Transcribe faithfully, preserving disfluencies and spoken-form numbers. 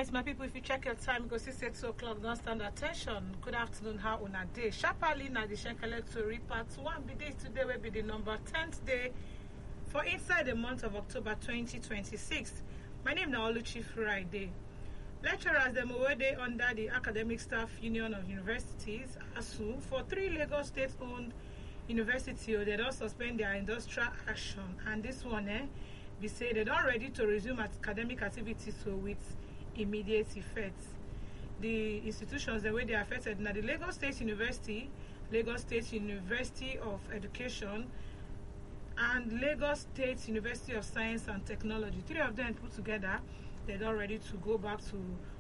Alright, my people, if you check your time, go see six o'clock, don't stand attention. Good afternoon, how on a day? Sharply na the Shenkele Tori part one. Be this today will be the number tenth day for inside the month of October twenty twenty-six. My name is Oluchi Friday. Lecturers them away under the Academic Staff Union of Universities, A S U, for three Lagos state-owned universities, they don't suspend their industrial action. And this one, eh, we say they don't ready to resume academic activities so with immediate effects. The institutions the way they are affected now the Lagos State University, Lagos State University of Education, and Lagos State University of Science and Technology. Three of them put together, they're not ready to go back to